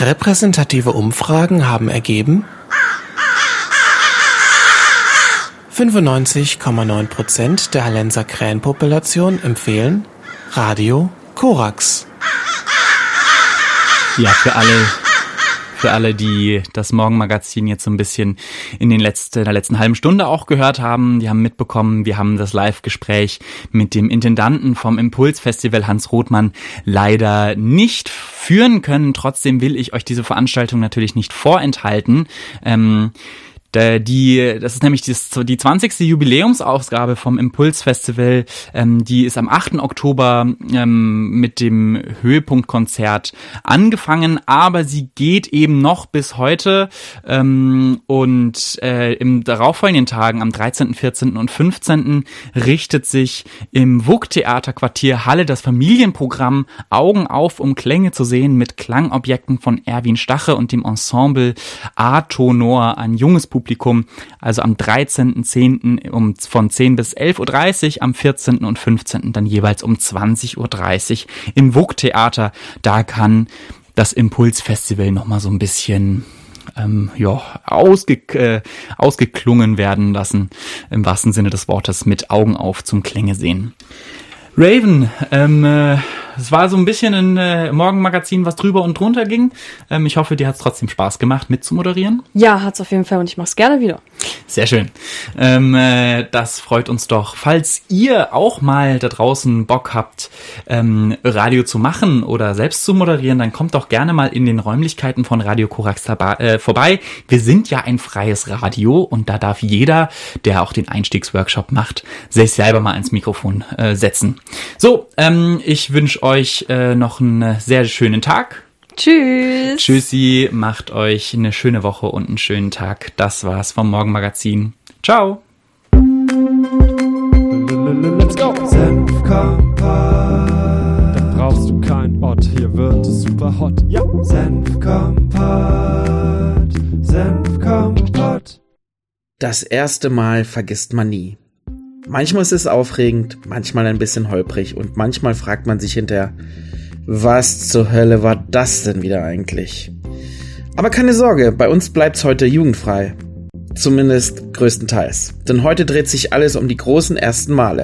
Repräsentative Umfragen haben ergeben, 95,9% der Hallenser Krähenpopulation empfehlen Radio Korax. Ja, für alle, die das Morgenmagazin jetzt so ein bisschen in der letzten halben Stunde auch gehört haben, die haben mitbekommen, wir haben das Live-Gespräch mit dem Intendanten vom Impulsfestival, Hans Rothmann, leider nicht führen können. Trotzdem will ich euch diese Veranstaltung natürlich nicht vorenthalten. Das ist nämlich die 20. Jubiläumsausgabe vom Impulsfestival. Die ist am 8. Oktober mit dem Höhepunktkonzert angefangen, aber sie geht eben noch bis heute. Und im darauffolgenden Tagen, am 13., 14. und 15. richtet sich im WUK-Theaterquartier Halle das Familienprogramm Augen auf, um Klänge zu sehen, mit Klangobjekten von Erwin Stache und dem Ensemble A-Tonor, ein junges Publikum, also am 13.10. von 10 bis 11.30 Uhr, am 14. und 15. dann jeweils um 20.30 Uhr im WUK-Theater. Da kann das Impulsfestival nochmal so ein bisschen ausgeklungen werden lassen, im wahrsten Sinne des Wortes, mit Augen auf zum Klänge sehen. Raven, es war so ein bisschen ein Morgenmagazin, was drüber und drunter ging. Ich hoffe, dir hat es trotzdem Spaß gemacht, mitzumoderieren. Ja, hat's auf jeden Fall und ich mach's gerne wieder. Sehr schön. Das freut uns doch. Falls ihr auch mal da draußen Bock habt, Radio zu machen oder selbst zu moderieren, dann kommt doch gerne mal in den Räumlichkeiten von Radio Korax vorbei. Wir sind ja ein freies Radio und da darf jeder, der auch den Einstiegsworkshop macht, sich selber mal ans Mikrofon setzen. So, ich wünsche euch noch einen sehr schönen Tag. Tschüss. Tschüssi, macht euch eine schöne Woche und einen schönen Tag. Das war's vom Morgenmagazin. Ciao. Let's go. Senfkompott. Da brauchst du kein Ort, hier wird es super hot. Ja. Senfkompott. Senfkompott. Das erste Mal vergisst man nie. Manchmal ist es aufregend, manchmal ein bisschen holprig und manchmal fragt man sich hinterher, was zur Hölle war das denn wieder eigentlich? Aber keine Sorge, bei uns bleibt's heute jugendfrei. Zumindest größtenteils. Denn heute dreht sich alles um die großen ersten Male.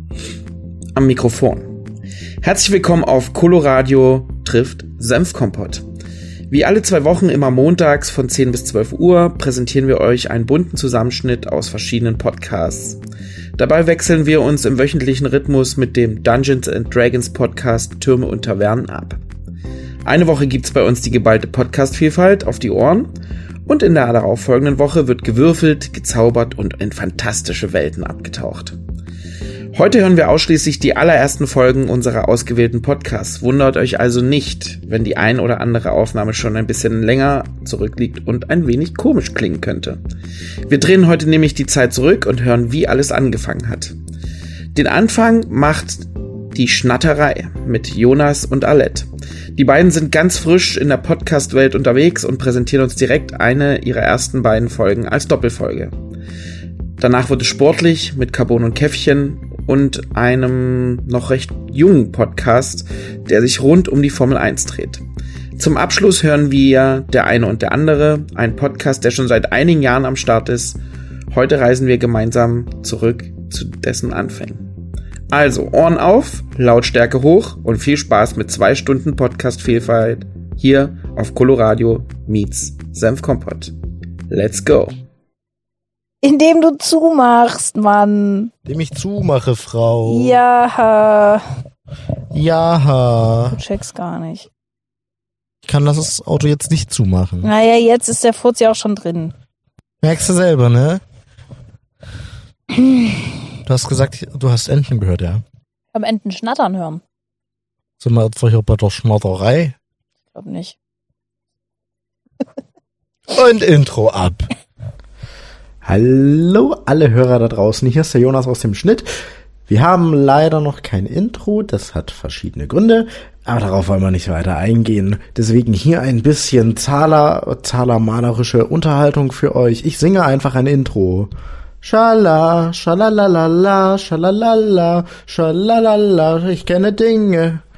Am Mikrofon. Herzlich willkommen auf Coloradio trifft Senfkompott. Wie alle 2 Wochen immer montags von 10 bis 12 Uhr präsentieren wir euch einen bunten Zusammenschnitt aus verschiedenen Podcasts. Dabei wechseln wir uns im wöchentlichen Rhythmus mit dem Dungeons & Dragons Podcast Türme und Tavernen ab. Eine Woche gibt's bei uns die geballte Podcast-Vielfalt auf die Ohren und in der darauffolgenden Woche wird gewürfelt, gezaubert und in fantastische Welten abgetaucht. Heute hören wir ausschließlich die allerersten Folgen unserer ausgewählten Podcasts. Wundert euch also nicht, wenn die ein oder andere Aufnahme schon ein bisschen länger zurückliegt und ein wenig komisch klingen könnte. Wir drehen heute nämlich die Zeit zurück und hören, wie alles angefangen hat. Den Anfang macht die Schnatterei mit Jonas und Alette. Die beiden sind ganz frisch in der Podcast-Welt unterwegs und präsentieren uns direkt eine ihrer ersten beiden Folgen als Doppelfolge. Danach wird es sportlich mit Carbon und Käffchen und einem noch recht jungen Podcast, der sich rund um die Formel 1 dreht. Zum Abschluss hören wir Der eine und der andere, ein Podcast, der schon seit einigen Jahren am Start ist. Heute reisen wir gemeinsam zurück zu dessen Anfängen. Also Ohren auf, Lautstärke hoch und viel Spaß mit 2 Stunden Podcast-Vielfalt hier auf Coloradio meets Senfkompott. Let's go! Indem du zumachst, Mann. Indem ich zumache, Frau. Ja. Ja. Du checkst gar nicht. Ich kann das Auto jetzt nicht zumachen. Naja, jetzt ist der Furz ja auch schon drin. Merkst du selber, ne? Du hast gesagt, du hast Enten gehört, ja? Ich hab Enten schnattern hören. Sind wir jetzt bei der Schmatterei? Ich glaub nicht. Und Intro ab. Hallo alle Hörer da draußen, hier ist der Jonas aus dem Schnitt. Wir haben leider noch kein Intro, das hat verschiedene Gründe, aber darauf wollen wir nicht weiter eingehen. Deswegen hier ein bisschen zahlermalerische Unterhaltung für euch. Ich singe einfach ein Intro. Schala, schalalalala, schalalala, schalalala, ich kenne Dinge.